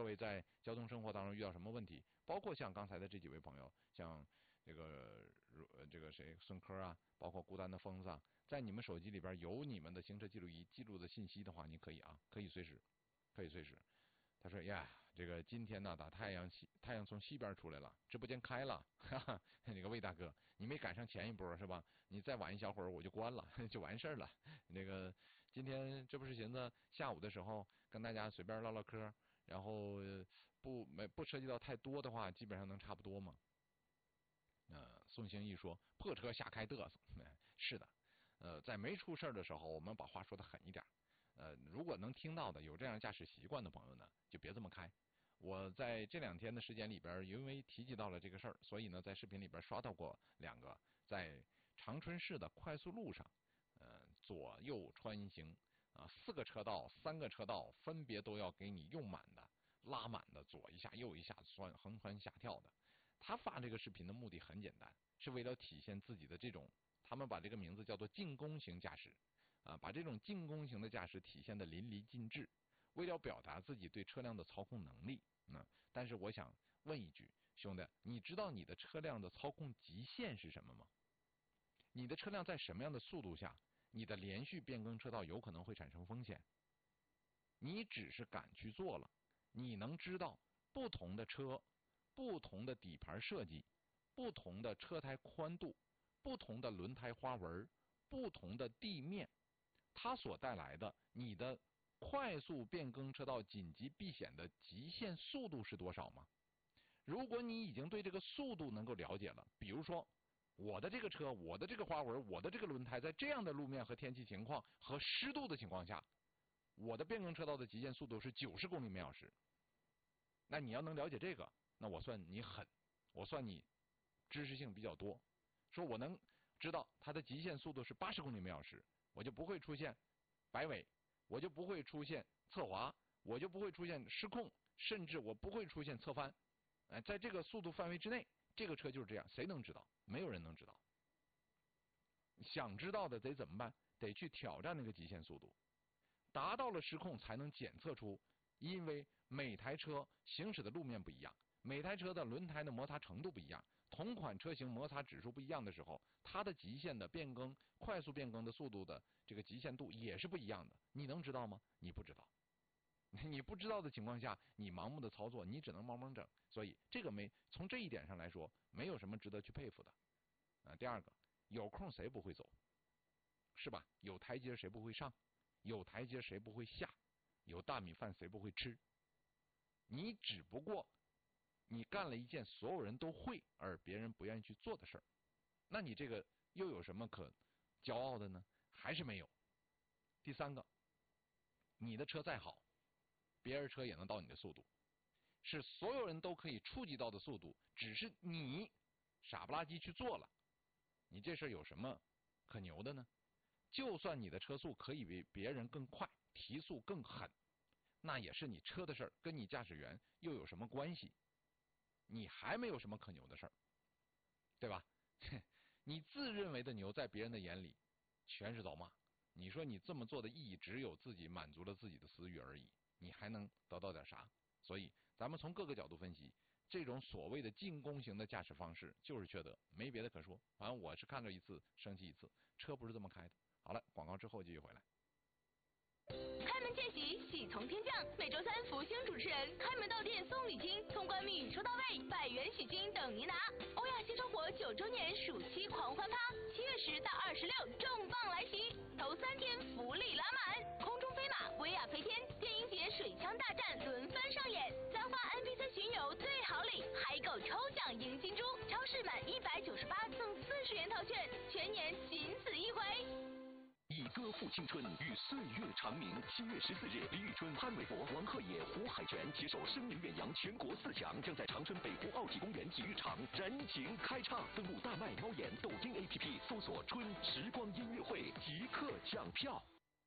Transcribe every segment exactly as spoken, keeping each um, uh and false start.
各位在交通生活当中遇到什么问题，包括像刚才的这几位朋友，像这个呃这个谁孙科啊，包括孤单的疯子啊，在你们手机里边有你们的行车记录仪记录的信息的话，你可以啊，可以随时，可以随时。他说呀，这个今天呢，打太阳西太阳从西边出来了，直播间开了，哈哈，那个魏大哥，你没赶上前一波是吧？你再晚一小会儿我就关了，就完事儿了。那个今天这不是寻思下午的时候跟大家随便唠唠嗑，然后不没不涉及到太多的话，基本上能差不多嘛。呃，宋兴义说破车瞎开嘚瑟，是的，呃，在没出事的时候，我们把话说得狠一点。呃，如果能听到的有这样驾驶习惯的朋友呢，就别这么开。我在这两天的时间里边，因为提及到了这个事儿，所以呢，在视频里边刷到过两个在长春市的快速路上，呃，左右穿行啊，四个车道、三个车道分别都要给你用满的、拉满的，左一下、右一下穿横穿下跳的。他发这个视频的目的很简单，是为了体现自己的这种，他们把这个名字叫做进攻型驾驶。啊，把这种进攻型的驾驶体现的淋漓尽致，为了表达自己对车辆的操控能力。嗯，但是我想问一句，兄弟，你知道你的车辆的操控极限是什么吗？你的车辆在什么样的速度下，你的连续变更车道有可能会产生风险？你只是敢去做了，你能知道不同的车、不同的底盘设计、不同的车胎宽度、不同的轮胎花纹、不同的地面，它所带来的你的快速变更车道紧急避险的极限速度是多少吗？如果你已经对这个速度能够了解了，比如说我的这个车，我的这个花纹，我的这个轮胎，在这样的路面和天气情况和湿度的情况下，我的变更车道的极限速度是九十公里每小时。那你要能了解这个，那我算你狠，我算你知识性比较多。说我能知道它的极限速度是八十公里每小时，我就不会出现摆尾，我就不会出现侧滑，我就不会出现失控，甚至我不会出现侧翻。哎，在这个速度范围之内，这个车就是这样，谁能知道？没有人能知道。想知道的得怎么办？得去挑战那个极限速度，达到了失控才能检测出，因为每台车行驶的路面不一样，每台车的轮胎的摩擦程度不一样，同款车型摩擦指数不一样的时候，它的极限的变更、快速变更的速度的这个极限度也是不一样的。你能知道吗？你不知道。你不知道的情况下，你盲目的操作，你只能懵懵整。所以这个没从这一点上来说，没有什么值得去佩服的。啊，第二个，有空谁不会走，是吧？有台阶谁不会上？有台阶谁不会下？有大米饭谁不会吃？你只不过你干了一件所有人都会而别人不愿意去做的事儿，那你这个又有什么可骄傲的呢？还是没有。第三个，你的车再好，别人车也能到你的速度，是所有人都可以触及到的速度，只是你傻不拉几去做了，你这事儿有什么可牛的呢？就算你的车速可以比别人更快，提速更狠，那也是你车的事儿，跟你驾驶员又有什么关系？你还没有什么可牛的事儿，对吧？你自认为的牛，在别人的眼里全是走马。你说你这么做的意义，只有自己满足了自己的私欲而已，你还能得到点啥？所以咱们从各个角度分析，这种所谓的进攻型的驾驶方式就是缺德，没别的可说。反正我是看着一次生气一次，车不是这么开的。好了，广告之后继续回来。 开门见喜，喜从天降。每周三，福星主持人开门到店送礼金，通关密语收到位，百元喜金等您拿。欧亚新生活九周年暑期狂欢趴，七月十到二十六重磅来袭，头三天福利拉满，空中飞马、威亚飞天、电音节水枪大战轮番上演，三花 N P C 巡游最好礼，海狗抽奖赢金猪，超市满一百九十八赠四十元套券，全年仅此一回。 以歌赋青春，与岁月长鸣。七月十四日，李宇春、潘玮柏、王鹤野、胡海泉携手声名远扬全国四强，将在长春北湖奥体公园体育场燃情开唱。登录大麦、猫眼、抖音 A P P 搜索“春时光音乐会”，即刻抢票。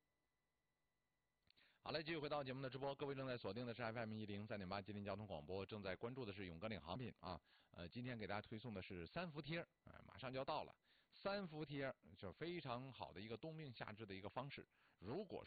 好嘞，继续回到节目的直播，各位正在锁定的是 F M 一零三点八吉林交通广播，正在关注的是勇哥领航品啊。呃，今天给大家推送的是三伏贴，哎、呃，马上就要到了。三伏贴就是非常好的一个冬病夏治的一个方式。如果